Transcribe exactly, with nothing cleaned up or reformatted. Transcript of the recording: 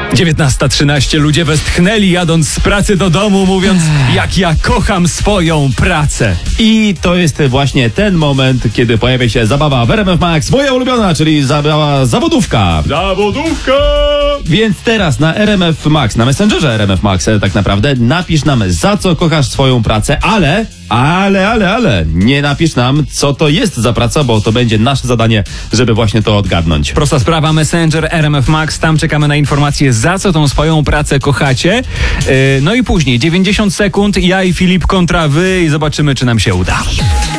dziewiętnasta trzynaście. Ludzie westchnęli jadąc z pracy do domu, mówiąc, jak ja kocham swoją pracę. I to jest właśnie ten moment, kiedy pojawia się zabawa w R M F Max, moja ulubiona, czyli zabawa zawodówka. Zawodówka! Więc teraz na R M F Max, na Messengerze R M F Max tak naprawdę, napisz nam, za co kochasz swoją pracę, ale, ale, ale, ale, nie napisz nam, co to jest za praca, bo to będzie nasze zadanie, żeby właśnie to odgadnąć. Prosta sprawa, Messenger R M F Max, tam czekamy na informacje, za co tą swoją pracę kochacie. Yy, no i później dziewięćdziesiąt sekund, ja i Filip kontra wy i zobaczymy, czy nam się uda.